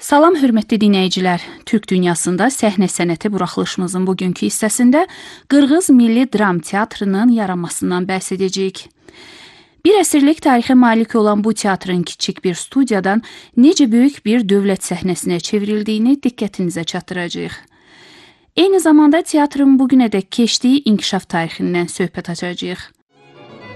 Salam hörmətli dinləyicilər. Türk dünyasında səhnə sənəti buraxılışımızın bugünkü hissəsində Qırğız Milli Dram Teatrının yaranmasından bəhs edəcəyik. Bir əsrlik tarixə malik olan bu teatrın kiçik bir studiyadan necə böyük bir dövlət səhnəsinə çevrildiyini diqqətinizə çatdıracağıq. Eyni zamanda teatrın bugünədək keçdiyi inkişaf tarixindən söhbət açacağıq.